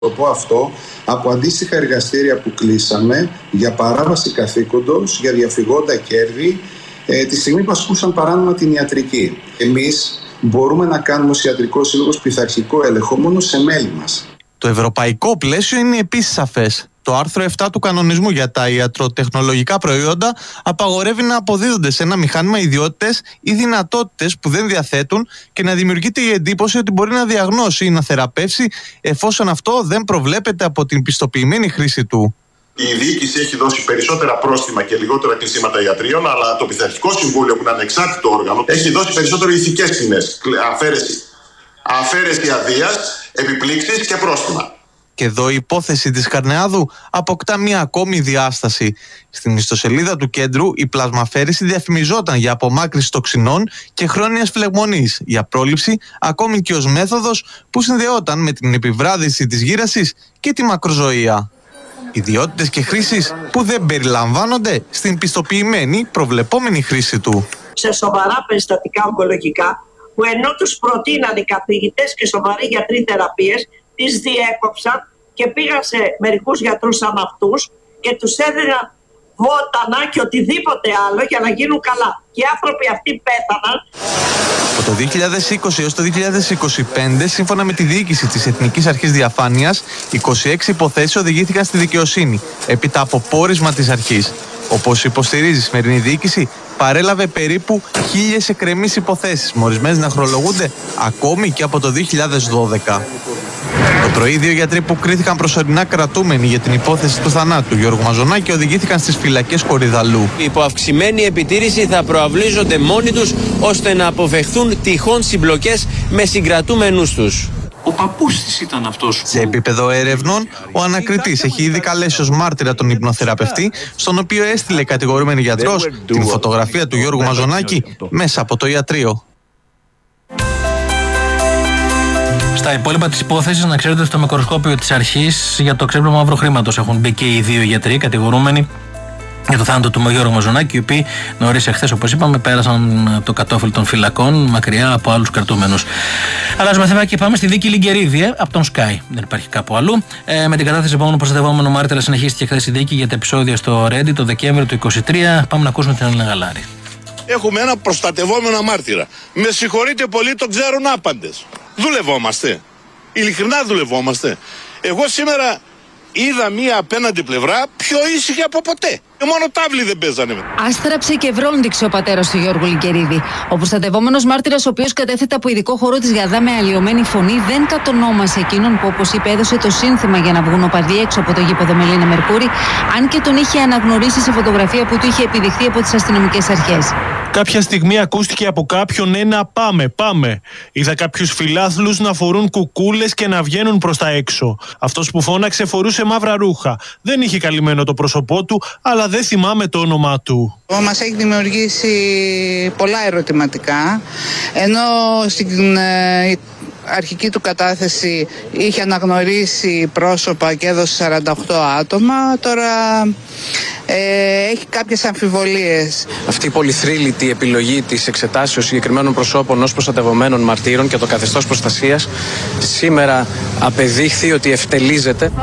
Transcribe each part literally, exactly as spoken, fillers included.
Το πω αυτό από αντίστοιχα εργαστήρια που κλείσαμε για παράβαση καθήκοντος, για διαφυγόντα κέρδη, ε, τη στιγμή που ασκούσαν παράνομα την ιατρική. Εμείς μπορούμε να κάνουμε ως Ιατρικός Σύλλογος πειθαρχικό έλεγχο μόνο σε μέλη μας. Το ευρωπαϊκό πλαίσιο είναι επίσης σαφές. Το άρθρο επτά του κανονισμού για τα ιατροτεχνολογικά προϊόντα απαγορεύει να αποδίδονται σε ένα μηχάνημα ιδιότητες ή δυνατότητες που δεν διαθέτουν και να δημιουργείται η εντύπωση ότι μπορεί να διαγνώσει ή να θεραπεύσει, εφόσον αυτό δεν προβλέπεται από την πιστοποιημένη χρήση του. Η διοίκηση έχει δώσει περισσότερα πρόστιμα και λιγότερα κλεισίματα ιατρίων, αλλά το Πειθαρχικό Συμβούλιο, που είναι ανεξάρτητο όργανο, έχει δώσει περισσότερο ηθικές ποινές. Αφαίρεση, αφαίρεση αδείας, επιπλήξεις και πρόστιμα. Και εδώ η υπόθεση της Καρνεάδου αποκτά μια ακόμη διάσταση. Στην ιστοσελίδα του κέντρου η πλασμαφέρηση διαφημιζόταν για απομάκρυνση τοξινών και χρόνιας φλεγμονής, για πρόληψη, ακόμη και ως μέθοδος που συνδεόταν με την επιβράδυση της γύρασης και τη μακροζωία. Ιδιότητες και χρήσεις που δεν περιλαμβάνονται στην πιστοποιημένη προβλεπόμενη χρήση του. Σε σοβαρά περιστατικά ογκολογικά, που ενώ τους προτείναν οι καθηγητές και σοβαροί γιατροί θεραπείες, τις διέκοψαν και πήγαν σε μερικούς γιατρούς σαν αυτούς και τους έδιναν βότανα και οτιδήποτε άλλο για να γίνουν καλά. Και οι άνθρωποι αυτοί πέθαναν. Από το δύο χιλιάδες είκοσι έως το δύο χιλιάδες είκοσι πέντε, σύμφωνα με τη διοίκηση της Εθνικής Αρχής Διαφάνειας, είκοσι έξι υποθέσεις οδηγήθηκαν στη δικαιοσύνη, έπειτα από πόρισμα της αρχής. Όπως υποστηρίζει η σημερινή διοίκηση, παρέλαβε περίπου χίλιες εκκρεμείς υποθέσεις, με ορισμένες να χρονολογούνται ακόμη και από το δύο χιλιάδες δώδεκα. Το πρωί, δύο γιατροί που κρίθηκαν προσωρινά κρατούμενοι για την υπόθεση του θανάτου του Γιώργου Μαζονάκη οδηγήθηκαν στις φυλακές Κορυδαλλού. Υπό αυξημένη επιτήρηση θα προαυλίζονται μόνοι τους ώστε να αποφευχθούν τυχόν συμπλοκές με συγκρατούμενους τους. Ο παππούς της ήταν αυτός. Σε επίπεδο έρευνων, ο ανακριτής έχει ήδη καλέσει ως μάρτυρα τον υπνοθεραπευτή, στον οποίο έστειλε κατηγορούμενη γιατρός την φωτογραφία του Γιώργου Μαζονάκη μέσα από το ιατρείο. Στα υπόλοιπα της υπόθεσης, να ξέρετε, στο μικροσκόπιο της αρχής για το ξέπλυμα μαύρου χρήματος έχουν μπει και οι δύο γιατροί κατηγορούμενοι για το θάνατο του Γιώργου Μαζονάκη, οι οποίοι νωρίς εχθές, όπως είπαμε, πέρασαν το κατόφλι των φυλακών μακριά από άλλους κρατούμενους. Αλλάζουμε θέμα και πάμε στη δίκη Λιγκερίδη, ε, από τον Sky. Δεν υπάρχει κάπου αλλού. Ε, με την κατάθεση επόμενου προστατευόμενου μάρτυρα συνεχίστηκε χθες η δίκη για τα επεισόδια στο Ρέντι το Δεκέμβριο του είκοσι τρία. Πάμε να ακούσουμε την Έλληνα Γαλάρη. Έχουμε ένα προστατευόμενο μάρτυρα. Με συγχωρείτε πολύ, το ξέρουν άπαντες. Δουλευόμαστε. Ειλικρινά δουλευόμαστε. Εγώ σήμερα είδα μία απέναντι πλευρά πιο ήσυχη από ποτέ. Και μόνο τάβλοι δεν παίζανε. Άστραψε και βρόντιξε ο πατέρας του Γιώργου Λιγκερίδη. Ο προστατευόμενος μάρτυρας, ο οποίος κατέθεται από ειδικό χώρο της ΓΑΔΑ με αλλοιωμένη φωνή, δεν κατονόμασε εκείνον που, όπως είπε, έδωσε το σύνθημα για να βγουν οπαδοί έξω από το γήπεδο Μελίνα Μερκούρη, αν και τον είχε αναγνωρίσει σε φωτογραφία που του είχε επιδειχθεί από τις αστυνομικές αρχές. Κάποια στιγμή ακούστηκε από κάποιον ένα «πάμε, πάμε». Είδα κάποιους φιλάθλους να φορούν κουκούλες και να βγαίνουν προς τα έξω. Αυτός που φώναξε φορούσε μαύρα ρούχα. Δεν είχε καλυμμένο το πρόσωπό του, αλλά δεν θυμάμαι το όνομά του. Μας έχει δημιουργήσει πολλά ερωτηματικά, ενώ στην ε, αρχική του κατάθεση είχε αναγνωρίσει πρόσωπα και έδωσε σαράντα οκτώ άτομα, τώρα ε, έχει κάποιες αμφιβολίες. Αυτή η πολυθρύλητη επιλογή της εξετάσεως συγκεκριμένων προσώπων ως προστατευομένων μαρτύρων και το καθεστώς προστασίας σήμερα απεδείχθη ότι ευτελίζεται.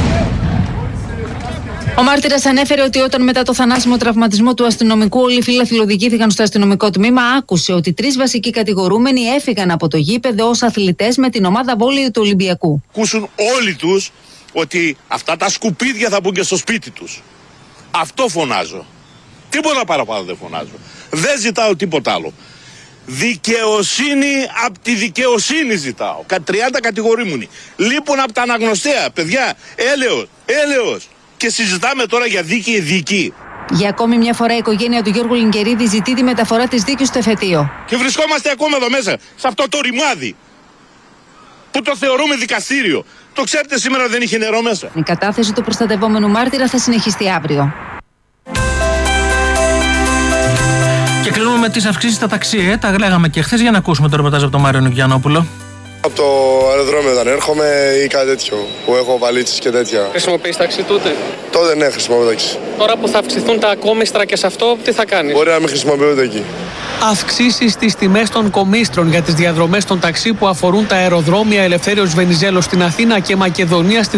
Ο μάρτυρας ανέφερε ότι όταν μετά το θανάσιμο τραυματισμό του αστυνομικού όλοι οι φίλαθλοι οδηγήθηκαν στο αστυνομικό τμήμα, άκουσε ότι τρεις βασικοί κατηγορούμενοι έφυγαν από το γήπεδο ως αθλητές με την ομάδα βόλεϊ του Ολυμπιακού. Ακούσουν όλοι τους ότι αυτά τα σκουπίδια θα μπουν και στο σπίτι τους. Αυτό φωνάζω. Τίποτα παραπάνω δεν φωνάζω. Δεν ζητάω τίποτα άλλο. Δικαιοσύνη από τη δικαιοσύνη ζητάω. τριάντα κατηγορούμενοι. Λείπουν από τα αναγνωστέα. Παιδιά, έλεος, έλεος. Και συζητάμε τώρα για δίκη δίκη. Για ακόμη μια φορά η οικογένεια του Γιώργου Λιγκερίδη ζητεί τη μεταφορά της δίκης στο εφετείο. Και βρισκόμαστε ακόμα εδώ μέσα, σε αυτό το ρημάδι, που το θεωρούμε δικαστήριο. Το ξέρετε, σήμερα δεν είχε νερό μέσα. Η κατάθεση του προστατευόμενου μάρτυρα θα συνεχιστεί αύριο. Και κλείνουμε με τις αυξήσεις στα ταξί. Ε. Τα λέγαμε και χθες, για να ακούσουμε το ρεπορτάζ από τον Μάριο Νικιανόπουλο. Από το αεροδρόμιο όταν έρχομαι ή κάτι τέτοιο, που έχω βαλίτσες και τέτοια. Χρησιμοποιείς ταξί τότε? Τότε ναι, χρησιμοποιώ ταξί. Τώρα που θα αυξηθούν τα ακόμιστρα και σε αυτό, τι θα κάνεις? Μπορεί να μην χρησιμοποιώ ούτε εκεί. Αυξήσεις στις τιμές των κομίστρων για τις διαδρομές των ταξί που αφορούν τα αεροδρόμια Ελευθέριος Βενιζέλος στην Αθήνα και Μακεδονία στην